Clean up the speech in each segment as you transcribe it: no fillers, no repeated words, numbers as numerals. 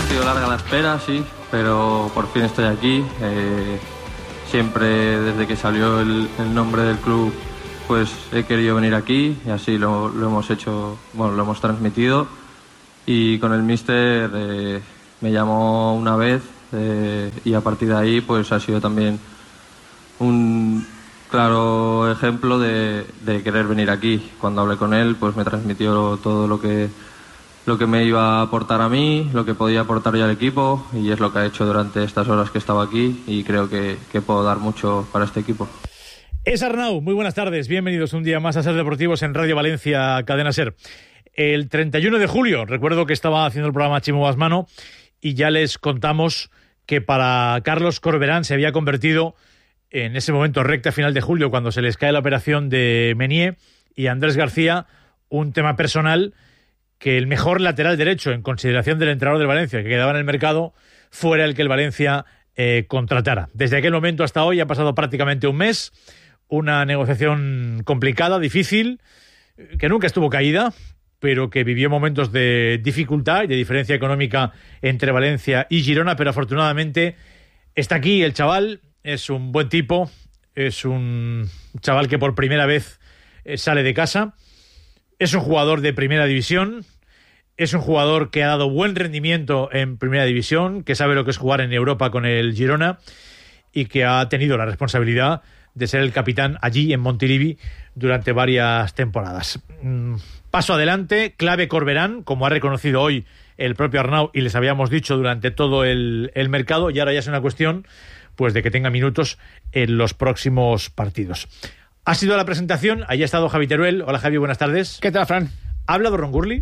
sido larga la espera, sí, pero por fin estoy aquí. Siempre desde que salió el nombre del club, pues he querido venir aquí y así lo hemos hecho, bueno, lo hemos transmitido. Y con el míster me llamó una vez y a partir de ahí pues ha sido también un claro ejemplo de querer venir aquí. Cuando hablé con él, pues me transmitió todo lo que me iba a aportar a mí, lo que podía aportar yo al equipo, y es lo que ha hecho durante estas horas que estaba aquí, y creo que puedo dar mucho para este equipo. Es Arnau, muy buenas tardes, bienvenidos un día más a Ser Deportivos en Radio Valencia, Cadena Ser. El 31 de julio, recuerdo que estaba haciendo el programa Chimo Basmano y ya les contamos que para Carlos Corberán se había convertido en ese momento recta final de julio, cuando se les cae la operación de Menier, y Andrés García, un tema personal, que el mejor lateral derecho en consideración del entrenador del Valencia, que quedaba en el mercado, fuera el que el Valencia contratara. Desde aquel momento hasta hoy ha pasado prácticamente un mes, una negociación complicada, difícil, que nunca estuvo caída, pero que vivió momentos de dificultad y de diferencia económica entre Valencia y Girona, pero afortunadamente está aquí el chaval, es un buen tipo, es un chaval que por primera vez sale de casa. Es un jugador de primera división, es un jugador que ha dado buen rendimiento en primera división, que sabe lo que es jugar en Europa con el Girona y que ha tenido la responsabilidad de ser el capitán allí en Montilivi durante varias temporadas. Paso adelante, clave Corberán, como ha reconocido hoy el propio Arnau y les habíamos dicho durante todo el mercado, y ahora ya es una cuestión pues de que tenga minutos en los próximos partidos. Ha sido la presentación, ahí ha estado Javi Teruel. Hola Javi, buenas tardes. ¿Qué tal, Fran? ¿Ha hablado Ron Gurley?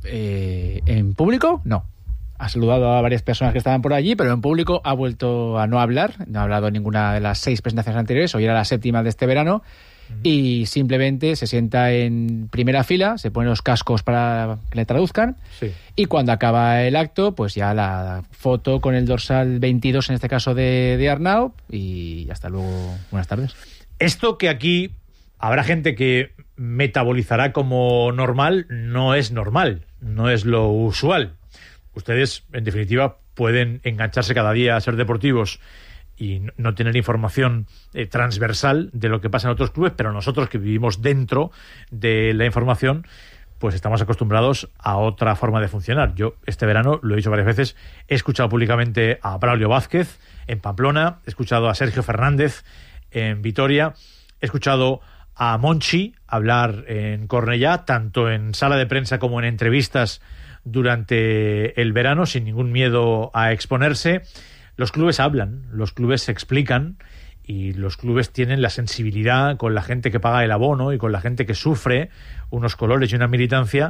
¿En público? No. Ha saludado a varias personas que estaban por allí, pero en público ha vuelto a no hablar. No ha hablado en ninguna de las 6 presentaciones anteriores. Hoy era la 7ª de este verano. Y simplemente se sienta en primera fila, se pone los cascos para que le traduzcan. Sí. Y cuando acaba el acto, pues ya la foto con el dorsal 22, en este caso de Arnau. Y hasta luego. Buenas tardes. Esto que aquí habrá gente que metabolizará como normal, no es normal, no es lo usual. Ustedes, en definitiva, pueden engancharse cada día a Ser Deportivos y no tener información transversal de lo que pasa en otros clubes, pero nosotros que vivimos dentro de la información, pues estamos acostumbrados a otra forma de funcionar. Yo este verano, lo he dicho varias veces, he escuchado públicamente a Braulio Vázquez en Pamplona, he escuchado a Sergio Fernández en Vitoria, he escuchado a Monchi hablar en Cornellá, tanto en sala de prensa como en entrevistas durante el verano, sin ningún miedo a exponerse. Los clubes hablan, los clubes se explican y los clubes tienen la sensibilidad con la gente que paga el abono y con la gente que sufre unos colores y una militancia,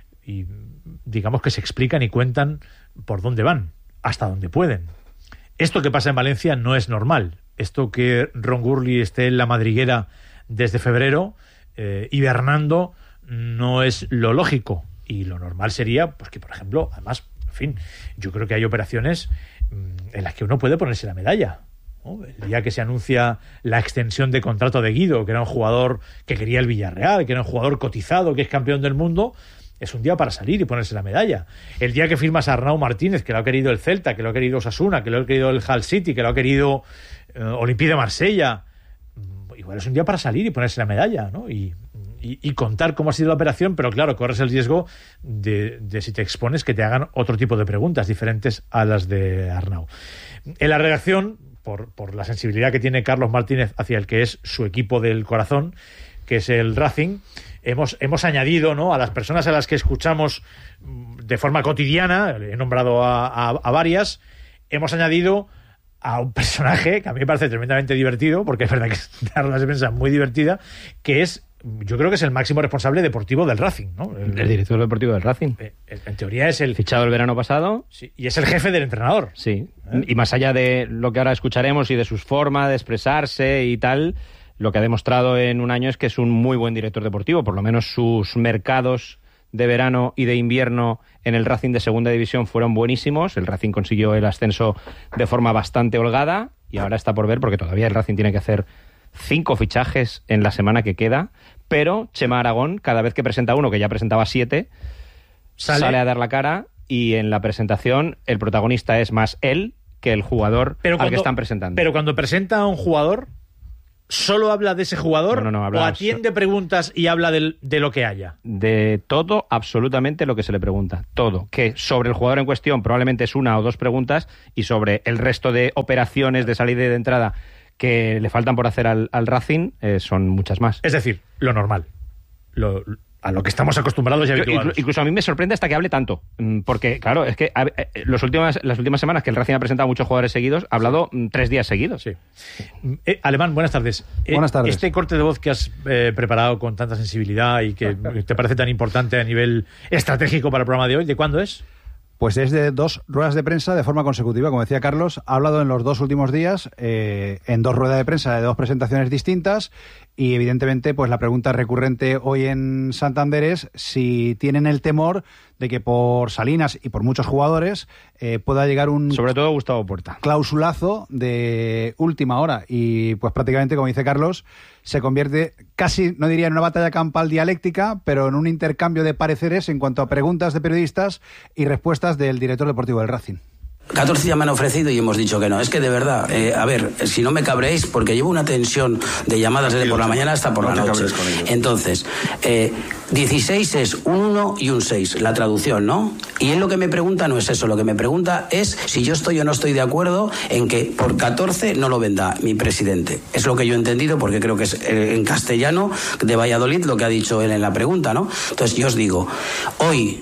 y digamos que se explican y cuentan por dónde van, hasta dónde pueden. Esto que pasa en Valencia no es normal. Esto que Ron Gurley esté en la madriguera desde febrero hibernando no es lo lógico, y lo normal sería pues que, por ejemplo, además, en fin, yo creo que hay operaciones en las que uno puede ponerse la medalla, ¿no? El día que se anuncia la extensión de contrato de Guido, que era un jugador que quería el Villarreal, que era un jugador cotizado, que es campeón del mundo, es un día para salir y ponerse la medalla. El día que firmas a Arnau Martínez, que lo ha querido el Celta, que lo ha querido Osasuna, que lo ha querido el Hull City, que lo ha querido Olympique de Marsella, igual es un día para salir y ponerse la medalla, ¿no? Y contar cómo ha sido la operación, pero claro, corres el riesgo de si te expones que te hagan otro tipo de preguntas diferentes a las de Arnau. En la redacción, por la sensibilidad que tiene Carlos Martínez hacia el que es su equipo del corazón, que es el Racing, hemos añadido, ¿no?, a las personas a las que escuchamos de forma cotidiana, he nombrado a varias, hemos añadido a un personaje que a mí me parece tremendamente divertido, porque es verdad que es una rueda de prensa muy divertida, que es, yo creo que es el máximo responsable deportivo del Racing, ¿no? El director deportivo del Racing. En teoría es el fichado el verano pasado. Sí, y es el jefe del entrenador. Sí. Y más allá de lo que ahora escucharemos y de sus formas de expresarse y tal, lo que ha demostrado en un año es que es un muy buen director deportivo. Por lo menos sus mercados de verano y de invierno en el Racing de segunda división fueron buenísimos. El Racing consiguió el ascenso de forma bastante holgada y ahora está por ver, porque todavía el Racing tiene que hacer 5 fichajes en la semana que queda, pero Chema Aragón, cada vez que presenta uno, que ya presentaba 7, sale a dar la cara y en la presentación el protagonista es más él que el jugador al que están presentando. Pero cuando presenta a un jugador, ¿solo habla de ese jugador o atiende preguntas y habla de lo que haya? De todo, absolutamente lo que se le pregunta. Todo. Que sobre el jugador en cuestión probablemente es una o dos preguntas y sobre el resto de operaciones de salida y de entrada que le faltan por hacer al Racing son muchas más. Es decir, lo normal. A lo que estamos acostumbrados y habituados. Incluso a mí me sorprende hasta que hable tanto. Porque, claro, es que las últimas semanas que el Racing ha presentado a muchos jugadores seguidos, ha hablado 3 días seguidos. Sí. Alemán, buenas tardes. Buenas tardes. Este corte de voz que has preparado con tanta sensibilidad y que te parece tan importante a nivel estratégico para el programa de hoy, ¿de cuándo es? Pues es de 2 ruedas de prensa de forma consecutiva. Como decía Carlos, ha hablado en los 2 últimos días, en 2 ruedas de prensa de 2 presentaciones distintas, y evidentemente pues la pregunta recurrente hoy en Santander es si tienen el temor de que por Salinas y por muchos jugadores pueda llegar un... Sobre todo Gustavo Puerta. Clausulazo de última hora, y pues prácticamente, como dice Carlos, se convierte casi, no diría en una batalla campal dialéctica, pero en un intercambio de pareceres en cuanto a preguntas de periodistas y respuestas del director deportivo del Racing. 14 ya me han ofrecido y hemos dicho que no. Es que de verdad, a ver, si no me cabréis, porque llevo una tensión de llamadas desde por la mañana hasta por la noche. Entonces, 16 es un 1 y un 6, la traducción, ¿no? Y él lo que me pregunta no es eso, lo que me pregunta es si yo estoy o no estoy de acuerdo en que por 14 no lo venda mi presidente. Es lo que yo he entendido, porque creo que es en castellano de Valladolid lo que ha dicho él en la pregunta, ¿no? Entonces yo os digo, hoy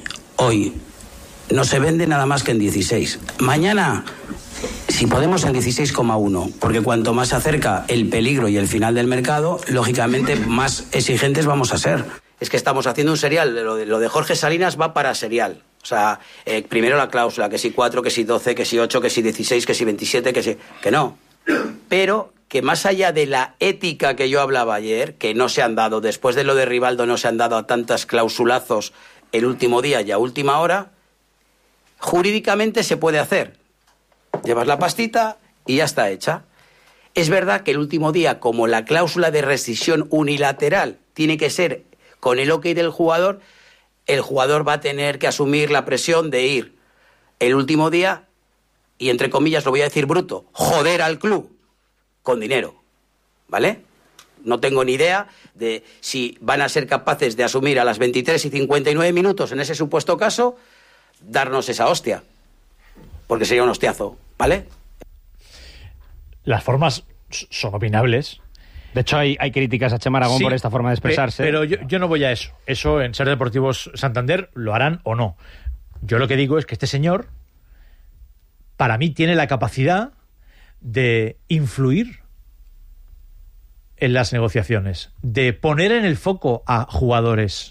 no se vende nada más que en 16. Mañana, si podemos, en 16,1, porque cuanto más se acerca el peligro y el final del mercado, lógicamente más exigentes vamos a ser. Es que estamos haciendo un serial, lo de Jorge Salinas va para serial. O sea, primero la cláusula, que si 4, que si 12, que si 8, que si 16, que si 27, que no. Pero que más allá de la ética que yo hablaba ayer, que no se han dado, después de lo de Rivaldo no se han dado a tantas clausulazos el último día y a última hora, jurídicamente se puede hacer. Llevas la pastita y ya está hecha. Es verdad que el último día, como la cláusula de rescisión unilateral tiene que ser con el ok del jugador, el jugador va a tener que asumir la presión de ir el último día y, entre comillas, lo voy a decir bruto, joder al club con dinero, ¿vale? No tengo ni idea de si van a ser capaces de asumir a las 23 y 59 minutos, en ese supuesto caso, darnos esa hostia, porque sería un hostiazo, ¿vale? Las formas son opinables. De hecho, hay críticas a Chema Aragón por esta forma de expresarse. Pero yo no voy a eso. Eso en Ser Deportivos Santander lo harán o no. Yo lo que digo es que este señor, para mí, tiene la capacidad de influir en las negociaciones, de poner en el foco a jugadores.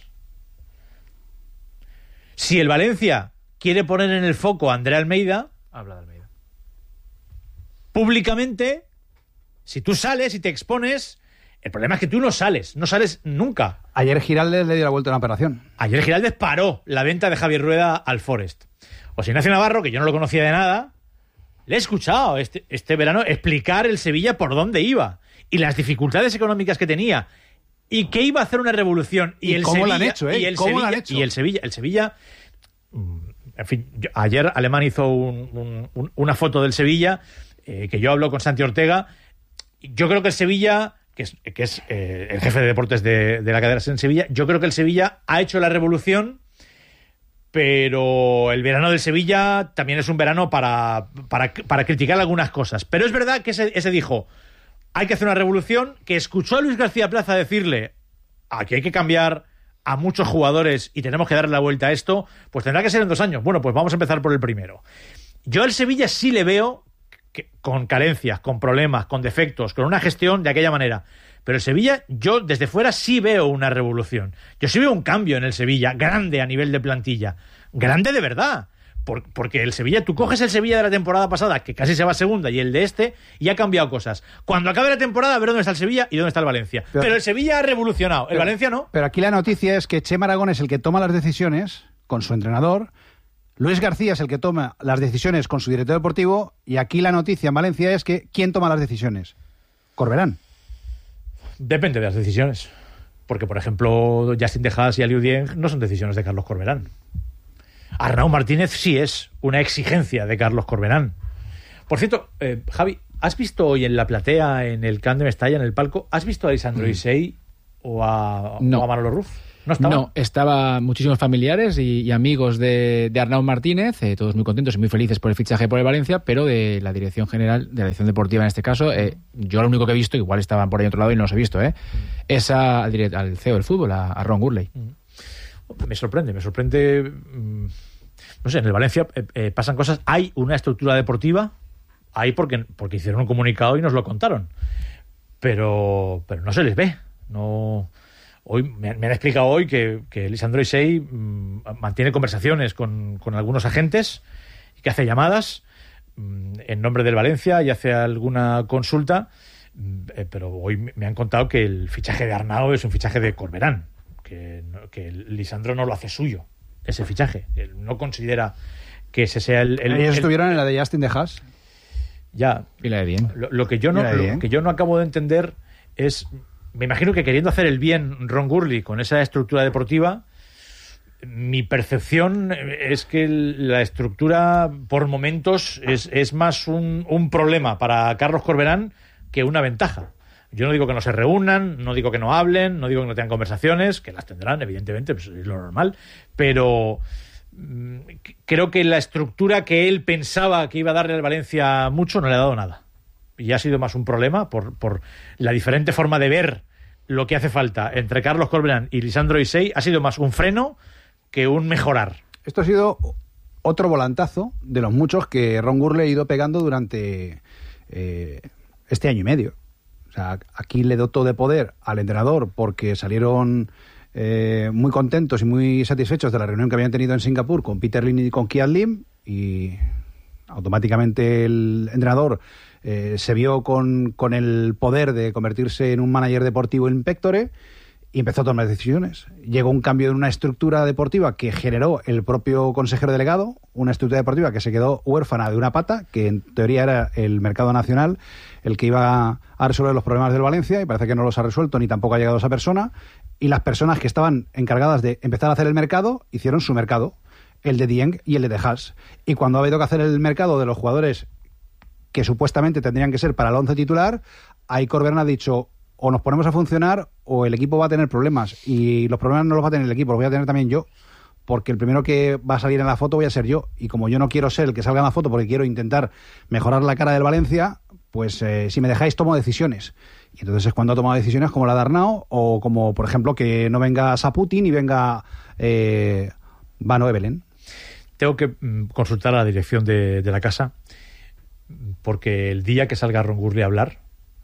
Si el Valencia quiere poner en el foco a André Almeida, habla de Almeida. Públicamente, si tú sales y te expones, el problema es que tú no sales nunca. Ayer Giraldez le dio la vuelta a una operación. Ayer Giraldez paró la venta de Javier Rueda al Forest. José Ignacio Navarro, que yo no lo conocía de nada, le he escuchado este verano explicar el Sevilla por dónde iba y las dificultades económicas que tenía y que iba a hacer una revolución. Y el cómo Sevilla, lo han hecho, ¿eh? ¿Cómo lo han hecho? Y el Sevilla, en fin, ayer Alemán hizo una foto del Sevilla, que yo hablo con Santi Ortega. Yo creo que el Sevilla, que es el jefe de deportes de la cadena en Sevilla, yo creo que el Sevilla ha hecho la revolución, pero el verano del Sevilla también es un verano para criticar algunas cosas. Pero es verdad que ese dijo, hay que hacer una revolución, que escuchó a Luis García Plaza decirle, aquí hay que cambiar a muchos jugadores y tenemos que darle la vuelta a esto, pues tendrá que ser en 2 años. Bueno, pues vamos a empezar por el primero. Yo al Sevilla sí le veo con carencias, con problemas, con defectos, con una gestión de aquella manera. Pero el Sevilla, yo desde fuera sí veo una revolución. Yo sí veo un cambio en el Sevilla, grande a nivel de plantilla. Grande de verdad. Porque el Sevilla, tú coges el Sevilla de la temporada pasada, que casi se va a segunda, y el de y ha cambiado cosas. Cuando acabe la temporada, a ver dónde está el Sevilla y dónde está el Valencia. Pero el Sevilla ha revolucionado, el Valencia no. Pero aquí la noticia es que Chema Aragón es el que toma las decisiones con su entrenador, Luis García es el que toma las decisiones con su director deportivo, y aquí la noticia en Valencia es que ¿quién toma las decisiones? Corberán. Depende de las decisiones. Porque, por ejemplo, Justin De Haas y Aliou Dieng no son decisiones de Carlos Corberán. Arnau Martínez sí es una exigencia de Carlos Corberán. Por cierto, Javi, ¿has visto hoy en la platea, en el Camp de Mestalla, en el palco, has visto a Lisandro Isei o a Manolo Ruz? ¿No estaba? No, estaban muchísimos familiares y amigos de Arnau Martínez, todos muy contentos y muy felices por el fichaje por el Valencia, pero de la dirección general, de la dirección deportiva en este caso, yo lo único que he visto, igual estaban por ahí otro lado y no los he visto, es al CEO del fútbol, a Ron Gurley. Me sorprende, no sé, en el Valencia pasan cosas, hay una estructura deportiva, hay porque hicieron un comunicado y nos lo contaron, pero no se les ve, no... Hoy me han explicado hoy que Lisandro Isei mantiene conversaciones con algunos agentes y que hace llamadas en nombre del Valencia y hace alguna consulta, pero hoy me han contado que el fichaje de Arnau es un fichaje de Corberán, que Lisandro no lo hace suyo, ese fichaje. Él no considera que ese sea ellos estuvieron en la de Justin de Haas. Ya. Y la de bien. Lo que yo no acabo de entender es... Me imagino que queriendo hacer el bien Ron Gurley con esa estructura deportiva, mi percepción es que la estructura por momentos es más un problema para Carlos Corberán que una ventaja. Yo no digo que no se reúnan, no digo que no hablen, no digo que no tengan conversaciones, que las tendrán, evidentemente, pues es lo normal, pero creo que la estructura que él pensaba que iba a darle al Valencia mucho no le ha dado nada. Y ha sido más un problema por la diferente forma de ver lo que hace falta entre Carlos Corberán y Lisandro Isei. Ha sido más un freno que un mejorar. Esto ha sido otro volantazo de los muchos que Ron Gurley ha ido pegando durante este año y medio. O sea, aquí le dotó de poder al entrenador porque salieron muy contentos y muy satisfechos de la reunión que habían tenido en Singapur con Peter Lim y con Kian Lim, y automáticamente el entrenador se vio con el poder de convertirse en un manager deportivo in pectore y empezó a tomar decisiones. Llegó un cambio en una estructura deportiva que generó el propio consejero delegado, una estructura deportiva que se quedó huérfana de una pata, que en teoría era el mercado nacional el que iba a resolver los problemas del Valencia, y parece que no los ha resuelto ni tampoco ha llegado esa persona, y las personas que estaban encargadas de empezar a hacer el mercado hicieron su mercado, el de Dieng y el de Haas. Y cuando ha habido que hacer el mercado de los jugadores que supuestamente tendrían que ser para el 11 titular, ahí Corberán ha dicho: o nos ponemos a funcionar o el equipo va a tener problemas, y los problemas no los va a tener el equipo, los voy a tener también yo, porque el primero que va a salir en la foto voy a ser yo, y como yo no quiero ser el que salga en la foto porque quiero intentar mejorar la cara del Valencia, pues si me dejáis tomo decisiones. Y entonces es cuando ha tomado decisiones como la de Arnau, o como por ejemplo que no venga Saputin y venga Vano Ebelen. Tengo que consultar a la dirección de la casa, porque el día que salga Ron Gurley a hablar,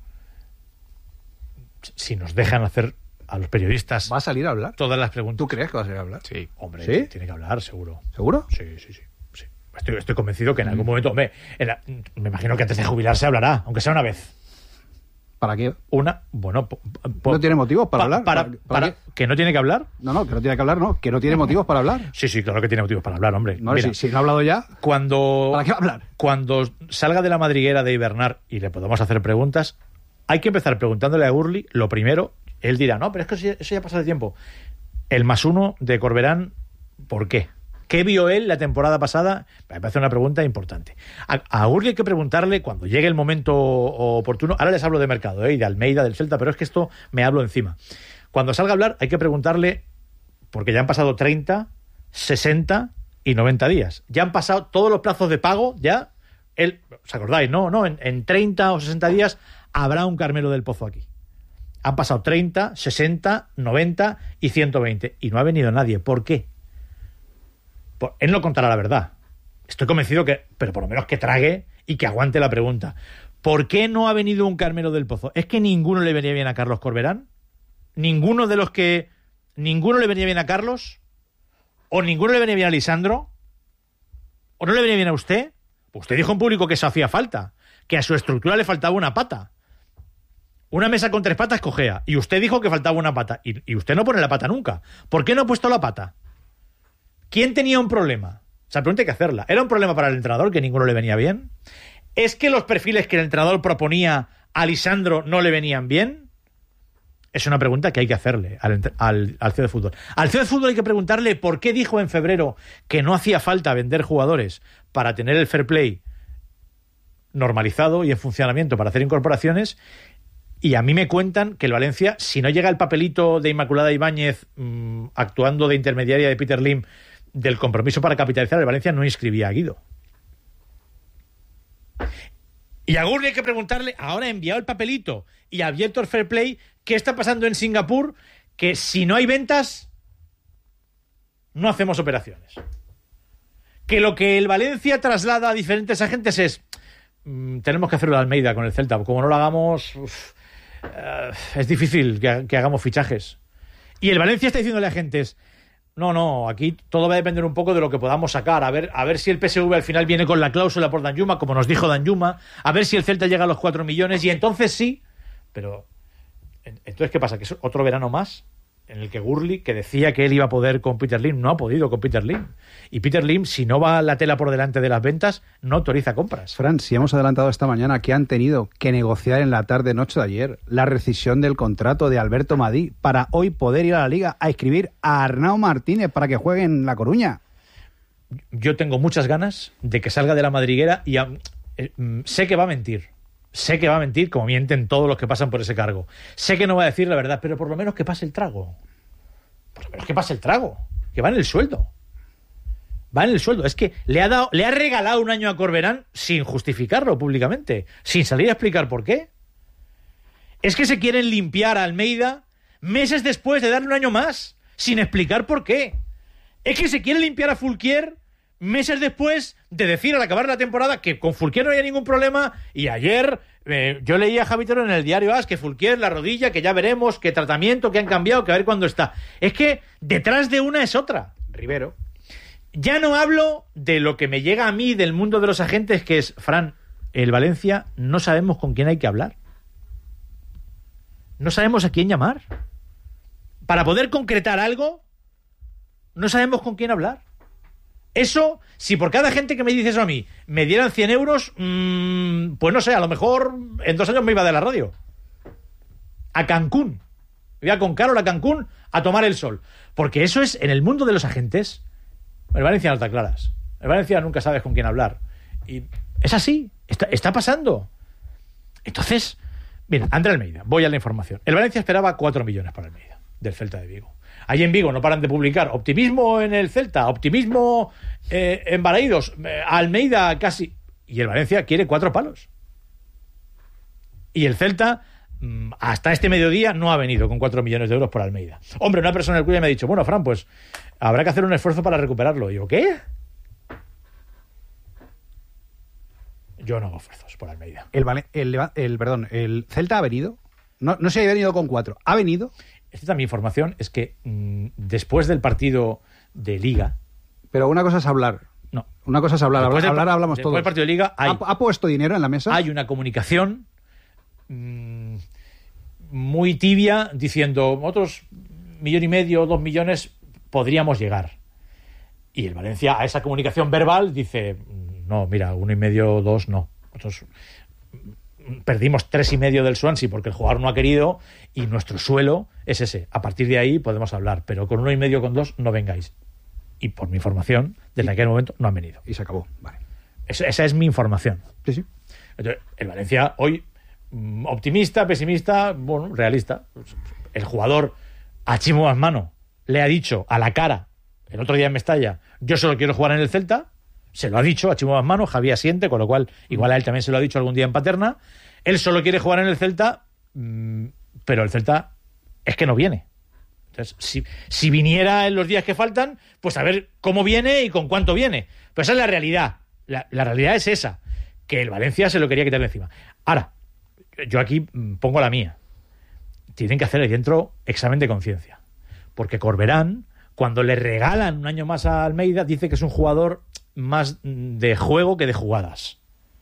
si nos dejan hacer a los periodistas... ¿Va a salir a hablar? Todas las preguntas. ¿Tú crees que va a salir a hablar? Sí, hombre, ¿sí? Tiene que hablar, seguro. ¿Seguro? Sí. Estoy convencido que en algún momento... me imagino que antes de jubilarse hablará, aunque sea una vez. ¿Para qué? Bueno... ¿No tiene motivos para hablar? ¿Para ¿Que no tiene que hablar? No, que no tiene que hablar, no. Que no tiene motivos para hablar. Sí, claro que tiene motivos para hablar, hombre. No, si no ha hablado ya... ¿Para qué va a hablar? Cuando salga de la madriguera de hibernar y le podamos hacer preguntas, hay que empezar preguntándole a Gurley, lo primero, él dirá, no, pero es que eso ya ha pasado de tiempo. El +1 de Corberán, ¿por qué? ¿Qué vio él la temporada pasada? Me parece una pregunta importante. A Gurley hay que preguntarle cuando llegue el momento oportuno. Ahora les hablo de mercado, y de Almeida, del Celta, pero es que esto me hablo encima. Cuando salga a hablar hay que preguntarle, porque ya han pasado 30, 60 y 90 días. Ya han pasado todos los plazos de pago, ya. ¿Os acordáis? No, en 30 o 60 días habrá un Carmelo del Pozo aquí. Han pasado 30, 60, 90 y 120. Y no ha venido nadie. ¿Por qué? Él no contará la verdad. Estoy convencido pero por lo menos que trague y que aguante la pregunta. ¿Por qué no ha venido un Carmelo del Pozo? ¿Es que ninguno le venía bien a Carlos Corberán? ¿Ninguno le venía bien a Carlos? ¿O ninguno le venía bien a Lisandro? ¿O no le venía bien a usted? Usted dijo en público que eso hacía falta, que a su estructura le faltaba una pata. Una mesa con 3 patas cojea. Y usted dijo que faltaba una pata. Y usted no pone la pata nunca. ¿Por qué no ha puesto la pata? ¿Quién tenía un problema? Esa pregunta hay que hacerla. ¿Era un problema para el entrenador que ninguno le venía bien? ¿Es que los perfiles que el entrenador proponía a Lisandro no le venían bien? Es una pregunta que hay que hacerle al CEO de fútbol. Al CEO de fútbol hay que preguntarle por qué dijo en febrero que no hacía falta vender jugadores para tener el fair play normalizado y en funcionamiento para hacer incorporaciones. Y a mí me cuentan que el Valencia, si no llega el papelito de Inmaculada Ibáñez actuando de intermediaria de Peter Lim del compromiso para capitalizar, el Valencia no inscribía a Guido. Y a Gurley hay que preguntarle, ahora ha enviado el papelito y ha abierto el fair play, ¿qué está pasando en Singapur? Que si no hay ventas, no hacemos operaciones. Que lo que el Valencia traslada a diferentes agentes es, tenemos que hacerlo de Almeida con el Celta, como no lo hagamos, es difícil que hagamos fichajes. Y el Valencia está diciéndole a agentes, no, aquí todo va a depender un poco de lo que podamos sacar, a ver si el PSV al final viene con la cláusula por Danjuma, como nos dijo Danjuma, a ver si el Celta llega a los 4 millones, y entonces sí, pero entonces ¿qué pasa? ¿Que es otro verano más en el que Gurley, que decía que él iba a poder con Peter Lim, no ha podido con Peter Lim? Y Peter Lim, si no va la tela por delante de las ventas, no autoriza compras. Fran, si hemos adelantado esta mañana que han tenido que negociar en la tarde-noche de ayer la rescisión del contrato de Alberto Madí para hoy poder ir a la Liga a inscribir a Arnau Martínez para que juegue en La Coruña. Yo tengo muchas ganas de que salga de la madriguera y sé que va a mentir. Sé que va a mentir, como mienten todos los que pasan por ese cargo. Sé que no va a decir la verdad, pero por lo menos que pase el trago. Por lo menos que pase el trago. Que va en el sueldo. Va en el sueldo. Es que le ha regalado un año a Corberán sin justificarlo públicamente, sin salir a explicar por qué. Es que se quieren limpiar a Almeida meses después de darle un año más, sin explicar por qué. Es que se quiere limpiar a Fulquier meses después de decir al acabar la temporada que con Fulquier no había ningún problema, y ayer yo leía a Javi Toro en el diario AS que Fulquier, la rodilla, que ya veremos, que tratamiento, que han cambiado, que a ver cuándo está. Es que detrás de una es otra. Rivero. Ya no hablo de lo que me llega a mí del mundo de los agentes, que es, Fran, el Valencia no sabemos con quién hay que hablar. No sabemos a quién llamar. Para poder concretar algo, no sabemos con quién hablar. Eso, si por cada gente que me dice eso a mí me dieran 100 euros, pues no sé, a lo mejor en 2 años me iba de la radio. A Cancún. Me iba con Carol a Cancún a tomar el sol. Porque eso es, en el mundo de los agentes, el Valencia no está claras. El Valencia nunca sabes con quién hablar. Y es así, está pasando. Entonces, bien, André Almeida, voy a la información. El Valencia esperaba 4 millones para Almeida, del Celta de Vigo. Allí en Vigo no paran de publicar optimismo en el Celta, optimismo en Balaídos, Almeida casi. Y el Valencia quiere 4 palos. Y el Celta, hasta este mediodía, no ha venido con 4 millones de euros por Almeida. Hombre, una persona del club me ha dicho, bueno, Fran, pues habrá que hacer un esfuerzo para recuperarlo. Y yo, ¿qué? Yo no hago esfuerzos por Almeida. El Celta ha venido. No sé si ha venido con 4. ¿Ha venido? Esta es mi información, es que después del partido de Liga... Pero una cosa es hablar. No. Una cosa es hablar. Hablamos todos. Después del partido de Liga... ¿Ha puesto dinero en la mesa? Hay una comunicación muy tibia diciendo, otros 1,5 millones, 2 millones podríamos llegar. Y el Valencia a esa comunicación verbal dice, no, mira, 1,5, 2 no. Nosotros perdimos 3,5 del Swansea porque el jugador no ha querido y nuestro suelo es ese. A partir de ahí podemos hablar, pero con 1,5, con 2 no vengáis. Y por mi información, desde aquel momento no han venido. Y se acabó, vale. Esa es mi información. Sí, sí. Entonces, el Valencia hoy, optimista, pesimista, bueno, realista. El jugador a Chimo Basmano le ha dicho a la cara, el otro día en Mestalla, yo solo quiero jugar en el Celta. Se lo ha dicho a Chimo Basmano, Javi asiente, con lo cual igual a él también se lo ha dicho algún día en Paterna. Él solo quiere jugar en el Celta, pero el Celta es que no viene. Entonces, si viniera en los días que faltan, pues a ver cómo viene y con cuánto viene. Pero esa es la realidad. La realidad es esa, que el Valencia se lo quería quitar de encima. Ahora, yo aquí pongo la mía. Tienen que hacer ahí dentro examen de conciencia. Porque Corberán, cuando le regalan un año más a Almeida, dice que es un jugador más de juego que de jugadas.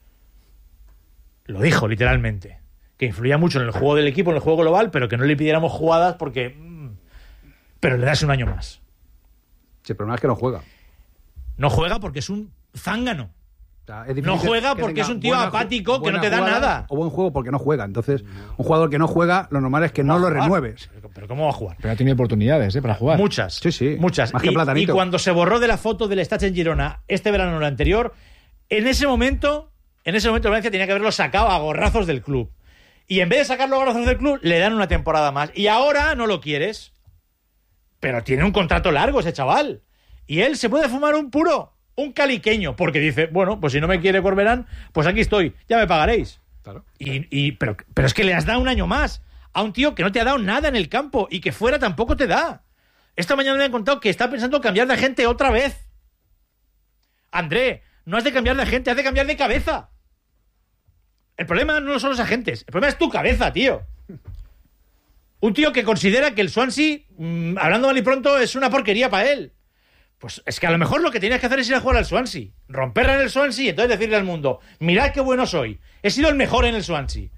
Lo dijo literalmente, que influía mucho en el juego del equipo, en el juego global, pero que no le pidiéramos jugadas porque pero le das un año más. Sí, el problema es que no juega. No juega porque es un zángano. No juega porque es un tío apático que no te da nada. O buen juego porque no juega. Entonces, un jugador que no juega, lo normal es que no lo renueves. ¿Pero cómo va a jugar? Pero ha tenido oportunidades para jugar. Muchas. Sí. Muchas. Más que Platanito. Y cuando se borró de la foto del Stade en Girona este verano o el anterior, en ese momento Valencia tenía que haberlo sacado a gorrazos del club. Y en vez de sacarlo a gorrazos del club, le dan una temporada más. Y ahora no lo quieres. Pero tiene un contrato largo ese chaval. Y él se puede fumar un puro, un caliqueño, porque dice, bueno, pues si no me quiere Corberán, pues aquí estoy, ya me pagaréis. Claro. Pero es que le has dado un año más a un tío que no te ha dado nada en el campo y que fuera tampoco te da. Esta mañana me han contado que está pensando cambiar de agente otra vez. André, no has de cambiar de agente, has de cambiar de cabeza. El problema no son los agentes, el problema es tu cabeza, tío. Un tío que considera que el Swansea, hablando mal y pronto, es una porquería para él. Pues es que a lo mejor lo que tenías que hacer es ir a jugar al Swansea, romperla en el Swansea y entonces decirle al mundo, mirad qué bueno soy, he sido el mejor en el Swansea.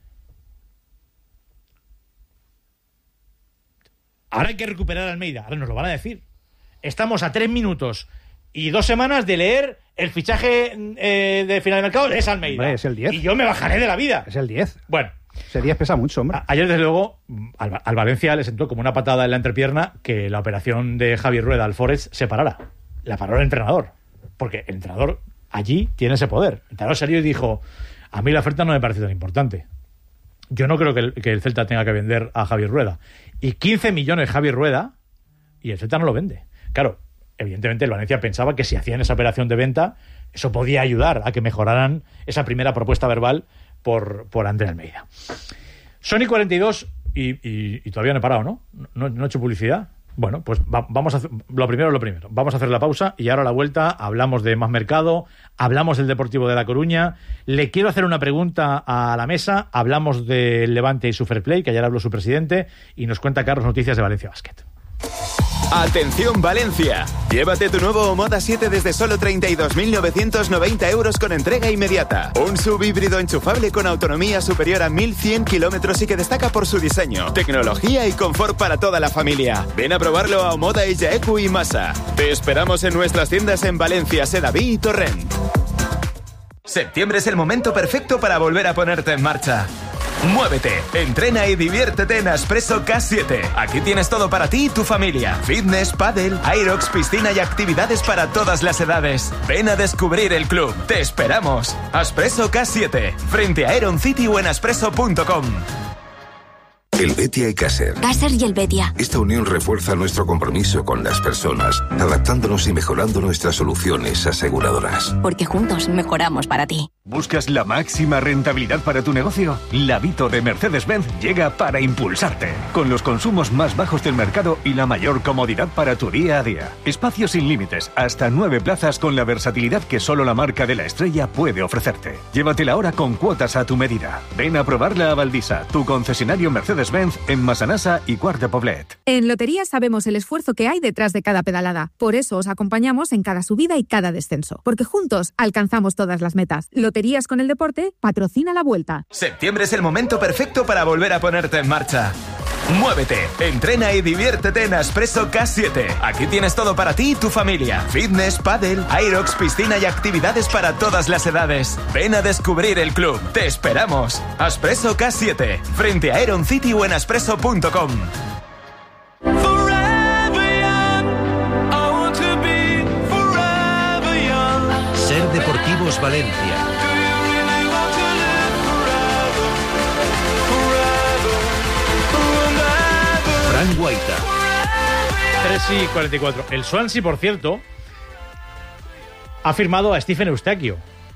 Ahora hay que recuperar a Almeida, ahora nos lo van a decir. Estamos a 3 minutos y 2 semanas de leer el fichaje de final de mercado, es Almeida. Hombre, es el 10. Y yo me bajaré de la vida. Es el 10. Bueno. Ese 10 pesa mucho, hombre. Ayer, desde luego, al Valencia le sentó como una patada en la entrepierna que la operación de Javi Rueda al Forest se parara. La paró el entrenador. Porque el entrenador allí tiene ese poder. El entrenador salió y dijo, a mí la oferta no me parece tan importante. Yo no creo que el Celta tenga que vender a Javi Rueda. Y 15 millones Javi Rueda y el Celta no lo vende. Claro, evidentemente el Valencia pensaba que si hacían esa operación de venta, eso podía ayudar a que mejoraran esa primera propuesta verbal por André Almeida. Sony 42 y todavía no he parado, ¿no? No he hecho publicidad. Bueno, pues vamos a hacer lo primero. Vamos a hacer la pausa y ahora a la vuelta hablamos de más mercado, hablamos del Deportivo de La Coruña. Le quiero hacer una pregunta a la mesa. Hablamos del Levante y su fair play, que ayer habló su presidente, y nos cuenta Carlos noticias de Valencia Basket. ¡Atención, Valencia! Llévate tu nuevo Omoda 7 desde solo 32.990 euros con entrega inmediata. Un subhíbrido enchufable con autonomía superior a 1.100 kilómetros y que destaca por su diseño, tecnología y confort para toda la familia. Ven a probarlo a Omoda Illaecu y Masa. Te esperamos en nuestras tiendas en Valencia, Sedaví y Torrent. Septiembre es el momento perfecto para volver a ponerte en marcha. Muévete, entrena y diviértete en Aspresso K7. Aquí tienes todo para ti y tu familia. Fitness, pádel, aerox, piscina y actividades para todas las edades. Ven a descubrir el club. Te esperamos. Aspresso K7, frente a Aeron City o en aspresso.com. Helvetia y Caser. Caser y Helvetia. Esta unión refuerza nuestro compromiso con las personas, adaptándonos y mejorando nuestras soluciones aseguradoras. Porque juntos mejoramos para ti. ¿Buscas la máxima rentabilidad para tu negocio? La Vito de Mercedes-Benz llega para impulsarte. Con los consumos más bajos del mercado y la mayor comodidad para tu día a día. Espacios sin límites, hasta 9 plazas con la versatilidad que solo la marca de la estrella puede ofrecerte. Llévatela ahora con cuotas a tu medida. Ven a probarla a Valdisa, tu concesionario Mercedes-Benz en Massanassa y Quart de Poblet. En Loterías sabemos el esfuerzo que hay detrás de cada pedalada. Por eso os acompañamos en cada subida y cada descenso. Porque juntos alcanzamos todas las metas. Loterías con el deporte patrocina la Vuelta. Septiembre es el momento perfecto para volver a ponerte en marcha. Muévete, entrena y diviértete en Aspresso K7. Aquí tienes todo para ti y tu familia. Fitness, pádel, aerox, piscina y actividades para todas las edades. Ven a descubrir el club. Te esperamos. Aspresso K7, frente a Aeron City o en aspresso.com. Ser Deportivos Valencia. Fran Guaita. 3:44. El Swansea, por cierto, ha firmado a Stephen Eustaquio.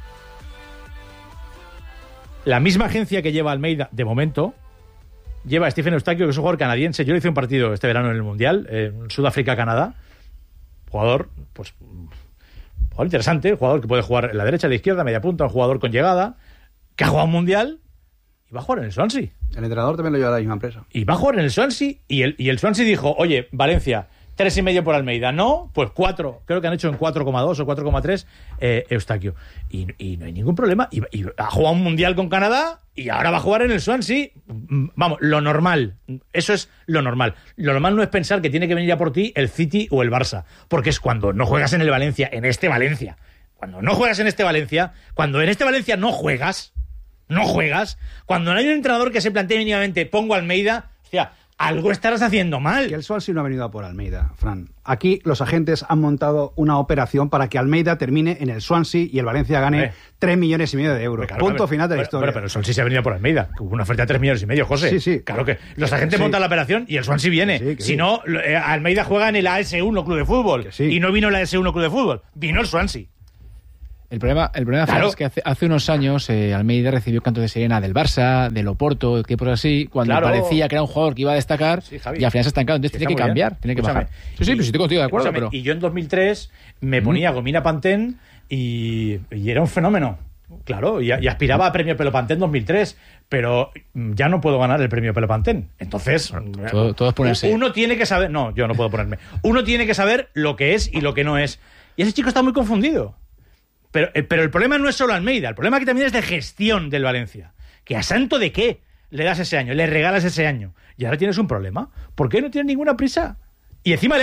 La misma agencia que lleva a Almeida, de momento, lleva a Stephen Eustaquio, que es un jugador canadiense. Yo le hice un partido este verano en el Mundial, en Sudáfrica-Canadá. Jugador interesante, jugador que puede jugar en la derecha, a la izquierda, media punta, un jugador con llegada, que ha jugado un Mundial y va a jugar en el Swansea. El entrenador también lo lleva a la misma empresa. Y va a jugar en el Swansea y el Swansea dijo, oye, Valencia, 3,5 por Almeida. No, pues 4. Creo que han hecho en 4,2 o 4,3 Eustaquio. Y no hay ningún problema. Y ha jugado un Mundial con Canadá y ahora va a jugar en el Swansea. Vamos, lo normal. Eso es lo normal. Lo normal no es pensar que tiene que venir a por ti el City o el Barça. Porque es cuando no juegas en el Valencia, en este Valencia. cuando no juegas en este Valencia, cuando en este Valencia no juegas, cuando no hay un entrenador que se plantee mínimamente pongo a Almeida, hostia, algo estarás haciendo mal. Que el Swansea no ha venido a por Almeida, Fran. Aquí los agentes han montado una operación para que Almeida termine en el Swansea y el Valencia gane 3,5 millones de euros. Claro, Punto final de la historia. Pero el Swansea se ha venido por Almeida. Hubo una oferta de 3,5 millones, José. Sí. Claro que los agentes montan la operación y el Swansea viene. Si no, Almeida juega en el AS1 Club de Fútbol. Y no vino el AS1 Club de Fútbol. Vino el Swansea. El problema claro, es que hace unos años Almeida recibió cantos de sirena del Barça, del Oporto, equipos así, cuando parecía que era un jugador que iba a destacar y al final se ha estancado. Entonces tiene que cambiar, tiene que bajar. Sí, pero estoy contigo de acuerdo. Pero... Y yo en 2003 me ponía gomina Pantene y era un fenómeno. Claro, y aspiraba a premio Pelo Pantene 2003, pero ya no puedo ganar el premio Pelo Pantene. Entonces, todo es ponerse. Uno tiene que saber... No, yo no puedo ponerme. Uno tiene que saber lo que es y lo que no es. Y ese chico está muy confundido. Pero el problema no es solo Almeida, el problema que también es de gestión del Valencia. ¿Que a santo de qué le das ese año? Le regalas ese año. Y ahora tienes un problema. ¿Por qué no tienes ninguna prisa? Y encima